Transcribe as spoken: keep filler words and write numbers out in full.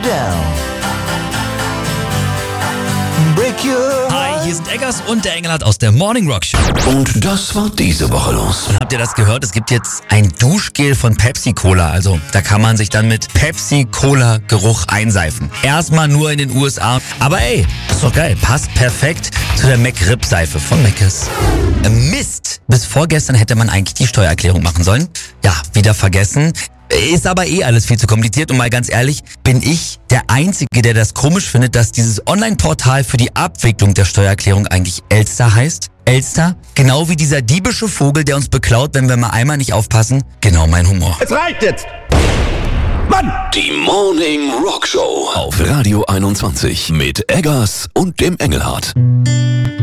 down. Break your Hi, hier sind Eggers und der Engelhardt aus der Morning Rock Show. Und das war diese Woche los. Und habt ihr das gehört? Es gibt jetzt ein Duschgel von Pepsi-Cola. Also da kann man sich dann mit Pepsi-Cola-Geruch einseifen. Erstmal nur in den U S A. Aber ey, ist doch geil. Passt perfekt zu der McRib-Seife von Mc's. Mist! Bis vorgestern hätte man eigentlich die Steuererklärung machen sollen. Ja, wieder vergessen. Ist aber eh alles viel zu kompliziert und mal ganz ehrlich, bin ich der Einzige, der das komisch findet, dass dieses Online-Portal für die Abwicklung der Steuererklärung eigentlich Elster heißt? Elster? Genau wie dieser diebische Vogel, der uns beklaut, wenn wir mal einmal nicht aufpassen. Genau mein Humor. Es reicht jetzt! Mann! Die Morning Rock Show auf Radio einundzwanzig mit Eggers und dem Engelhardt.